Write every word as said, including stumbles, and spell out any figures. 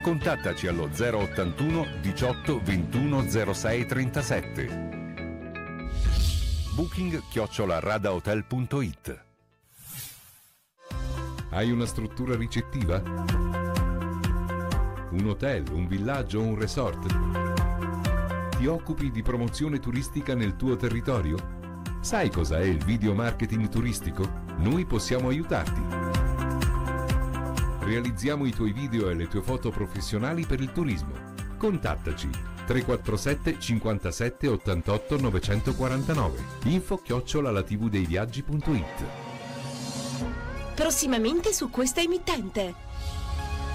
Contattaci allo zero ottantuno diciotto ventuno zero sei trentasette. Booking chiocciola radahotel punto it. Hai una struttura ricettiva? Un hotel, un villaggio o un resort? Ti occupi di promozione turistica nel tuo territorio? Sai cosa è il video marketing turistico? Noi possiamo aiutarti. Realizziamo i tuoi video e le tue foto professionali per il turismo. Contattaci tre quattro sette cinquantasette ottantotto novecentoquarantanove. Info chiocciola la tv dei viaggi punto it. Prossimamente su questa emittente.